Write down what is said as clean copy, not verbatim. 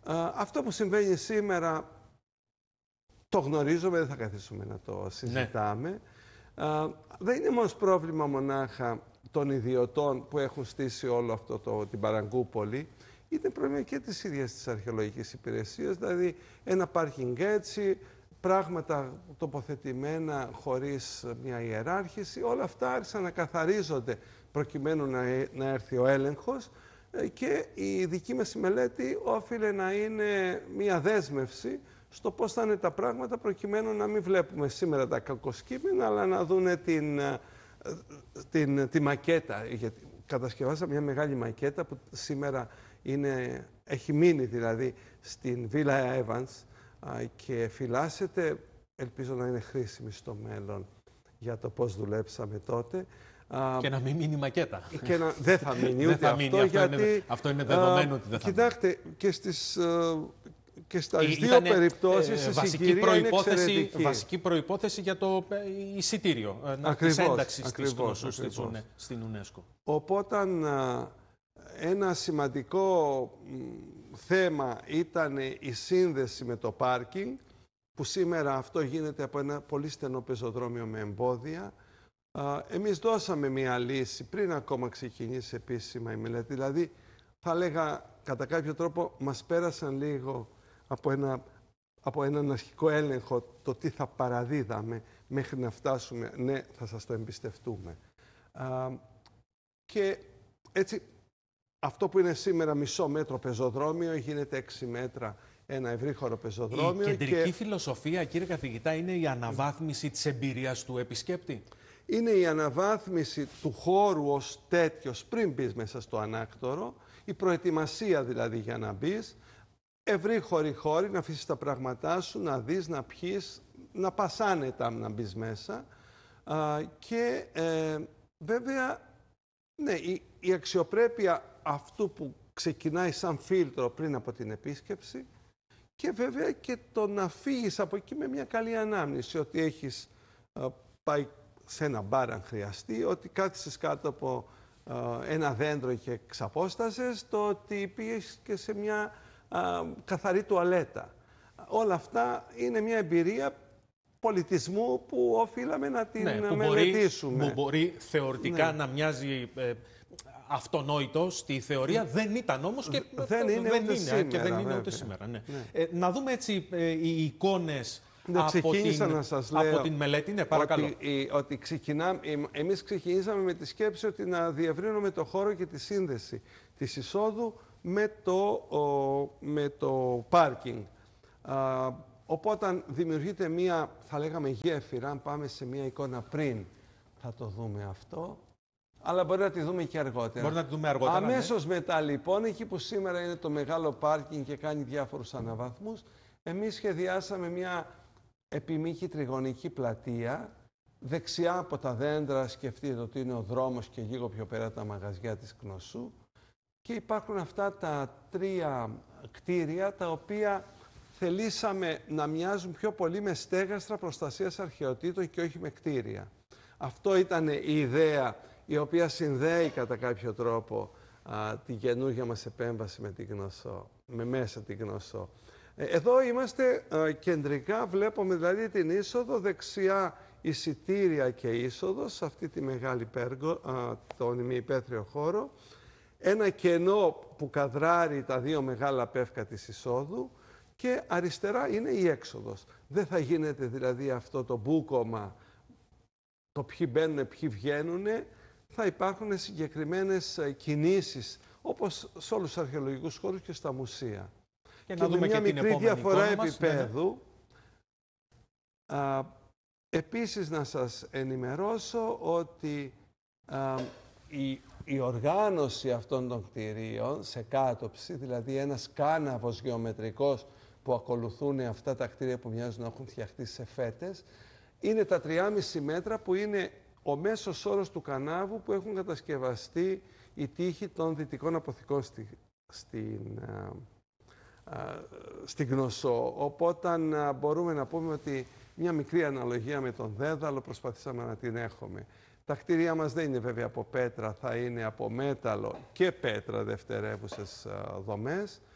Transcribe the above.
Αυτό που συμβαίνει σήμερα το γνωρίζουμε, δεν θα καθίσουμε να το συζητάμε. Δεν είναι όμως πρόβλημα μονάχα των ιδιωτών που έχουν στήσει όλο αυτό την Παραγκούπολη. Είναι πρόβλημα και της ίδιας της αρχαιολογικής υπηρεσίας, δηλαδή ένα πάρκινγκ έτσι, πράγματα τοποθετημένα χωρίς μια ιεράρχηση, όλα αυτά άρχισαν να καθαρίζονται προκειμένου να έρθει ο έλεγχος και η δική μας μελέτη όφιλε να είναι μια δέσμευση στο πώς θα είναι τα πράγματα προκειμένου να μην βλέπουμε σήμερα τα κακοσκήμενα, αλλά να δούνε τη μακέτα. Γιατί κατασκευάσαμε μια μεγάλη μακέτα που σήμερα έχει μείνει δηλαδή στην Villa Evans και φυλάσσεται, ελπίζω να είναι χρήσιμη στο μέλλον για το πώς δουλέψαμε τότε. Και να μην μείνει μακέτα. Δεν θα μείνει ούτε αυτό, γιατί... Αυτό είναι δεδομένο ότι δεν θα μείνει. Κοιτάξτε, και στις δύο περιπτώσεις η συγκυρία είναι εξαιρετική. Βασική προϋπόθεση για το εισιτήριο της ένταξης της γνώσης στην UNESCO. Οπότε ένα σημαντικό θέμα ήταν η σύνδεση με το πάρκινγκ, που σήμερα αυτό γίνεται από ένα πολύ στενό πεζοδρόμιο με εμπόδια. Εμείς δώσαμε μια λύση πριν ακόμα ξεκινήσει επίσημα η μελέτη. Δηλαδή, θα λέγα, κατά κάποιο τρόπο, μας πέρασαν λίγο από έναν αρχικό έλεγχο το τι θα παραδίδαμε μέχρι να φτάσουμε, ναι, θα σας το εμπιστευτούμε. Και έτσι, αυτό που είναι σήμερα μισό μέτρο πεζοδρόμιο γίνεται 6 μέτρα ένα ευρύχωρο πεζοδρόμιο. Η κεντρική φιλοσοφία, κύριε καθηγητά, είναι η αναβάθμιση της εμπειρίας του επισκέπτη. Είναι η αναβάθμιση του χώρου ως τέτοιος πριν μπεις μέσα στο ανάκτορο, η προετοιμασία δηλαδή για να μπεις, ευρύχωροι χώροι, να αφήσεις τα πράγματά σου, να δεις, να πιείς, να πας άνετα να μπεις μέσα. Και βέβαια, ναι, η αξιοπρέπεια αυτού που ξεκινάει σαν φίλτρο πριν από την επίσκεψη και βέβαια και το να φύγεις από εκεί με μια καλή ανάμνηση, ότι έχεις πάει σε ένα μπαρ αν χρειαστεί, ότι κάθισες κάτω από ένα δέντρο και ξαπόστασες, το ότι πήγες και σε μια καθαρή τουαλέτα. Όλα αυτά είναι μια εμπειρία πολιτισμού που οφείλαμε να την μελετήσουμε. Που μπορεί θεωρητικά να μοιάζει αυτονόητο στη θεωρία, δεν ήταν όμως και δεν είναι και δεν είναι ούτε σήμερα. Ναι. Να δούμε έτσι οι εικόνες από την μελέτη. Ναι, παρακαλώ. Εμείς ξεκινήσαμε με τη σκέψη ότι να διευρύνουμε το χώρο και τη σύνδεση της εισόδου με το πάρκινγκ. Οπότε δημιουργείται μία, θα λέγαμε, γέφυρα. Αν πάμε σε μία εικόνα πριν, θα το δούμε αυτό. Αλλά μπορεί να τη δούμε και αργότερα. Μπορεί να τη δούμε αργότερα. Αμέσως μετά, λοιπόν, εκεί που σήμερα είναι το μεγάλο πάρκινγκ και κάνει διάφορους αναβαθμούς, εμείς σχεδιάσαμε μία επιμήκη τριγωνική πλατεία. Δεξιά από τα δέντρα σκεφτείτε ότι είναι ο δρόμος και λίγο πιο πέρα τα μαγαζιά της Κνωσού. Και υπάρχουν αυτά τα 3 κτίρια, τα οποία θελήσαμε να μοιάζουν πιο πολύ με στέγαστρα προστασίας αρχαιοτήτων και όχι με κτίρια. Αυτό ήταν η ιδέα η οποία συνδέει κατά κάποιο τρόπο τη καινούργια μας επέμβαση με την Κνωσό, με μέσα την Κνωσό. Εδώ είμαστε κεντρικά, βλέπουμε δηλαδή την είσοδο, δεξιά εισιτήρια και είσοδος, σε αυτή τη μεγάλη πέργο, τον ημιυπαίθριο χώρο. Ένα κενό που καδράρει τα 2 μεγάλα πεύκα της εισόδου και αριστερά είναι η έξοδος. Δεν θα γίνεται δηλαδή αυτό το μπούκομα, το ποιοι μπαίνουν, ποιοι βγαίνουν. Θα υπάρχουν συγκεκριμένες κινήσεις, όπως σε όλους τους αρχαιολογικούς χώρους και στα μουσεία. Και να δούμε μια μικρή διαφορά επίπεδου. Ναι. Επίσης να σας ενημερώσω ότι η οργάνωση αυτών των κτηρίων σε κάτωψη, δηλαδή ένας κάναβος γεωμετρικός που ακολουθούν αυτά τα κτίρια που μοιάζουν να έχουν φτιαχτεί σε φέτες, είναι τα 3,5 μέτρα που είναι ο μέσος όρος του κανάβου που έχουν κατασκευαστεί οι τοίχοι των δυτικών αποθηκών στην Κνωσό. Οπότε μπορούμε να πούμε ότι μια μικρή αναλογία με τον Δέδαλο προσπαθήσαμε να την έχουμε. Τα κτίρια μας δεν είναι βέβαια από πέτρα, θα είναι από μέταλλο και πέτρα δευτερεύουσες δομές.